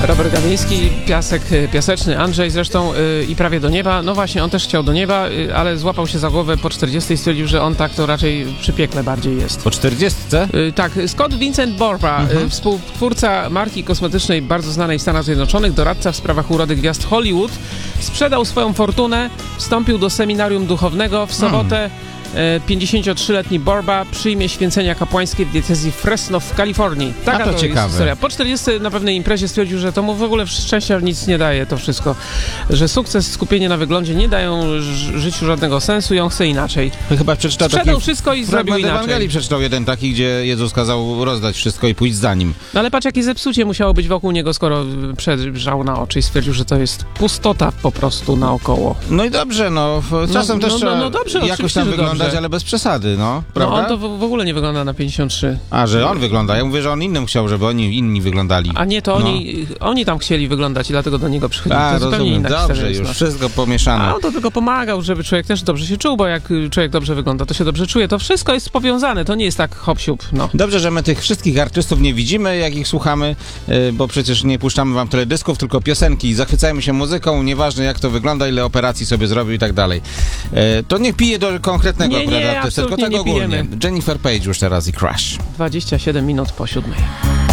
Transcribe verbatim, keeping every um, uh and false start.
Robert Gawliński, piasek, piaseczny Andrzej zresztą yy, i prawie do nieba. No właśnie, on też chciał do nieba, yy, ale złapał się za głowę po czterdziestej i stwierdził, że on tak to raczej przy piekle bardziej jest. Po czterdziestce? Yy, tak, Scott Vincent Borba, mhm. yy, współtwórca marki kosmetycznej bardzo znanej w Stanach Zjednoczonych, doradca w sprawach urody gwiazd Hollywood, sprzedał swoją fortunę, wstąpił do seminarium duchownego. W sobotę hmm. pięćdziesięciotrzyletni Borba przyjmie święcenia kapłańskie w diecezji Fresno w Kalifornii. Taka A to, to ciekawe. jest historia. Po czterdziestej na pewnej imprezie stwierdził, że to mu w ogóle szczęścia nic nie daje to wszystko. Że sukces, skupienie na wyglądzie nie dają życiu żadnego sensu i on chce inaczej. Chyba przeczytał Sprzedał taki wszystko i zrobił inaczej. Ewangelii przeczytał jeden taki, gdzie Jezus kazał rozdać wszystko i pójść za nim. No ale patrz, jakie zepsucie musiało być wokół niego, skoro przejrzał na oczy i stwierdził, że to jest pustota po prostu naokoło. No i dobrze, no. Czasem no, też no, trzeba no, no dobrze, jakoś tam wyglądać, dobrze. ale bez przesady, no. Prawda? No on to w, w ogóle nie wygląda na pięćdziesiąt trzy. A, że on wygląda. Ja mówię, że on innym chciał, żeby oni inni wyglądali. A nie, to no. oni, oni tam chcieli wyglądać i dlatego do niego przychodzili. A, to zupełnie rozumiem. inna Dobrze, historia już jest, no. wszystko pomieszane. A on do tego pomagał, żeby człowiek też dobrze się czuł, bo jak człowiek dobrze wygląda, to się dobrze czuje. To wszystko jest powiązane, to nie jest tak hop-siup, no. Dobrze, że my tych wszystkich artystów nie widzimy, jak ich słuchamy, bo przecież nie puszczamy wam teledysków, tylko piosenki. Zachwycajmy się muzyką, nieważne jak to wygląda, ile operacji sobie zrobił i tak dalej. To nie pije do konkretnego nie, nie, artysty, tylko tak nie ogólnie. pijemy. Jennifer Page już teraz i Crash. dwadzieścia siedem minut po siódmej.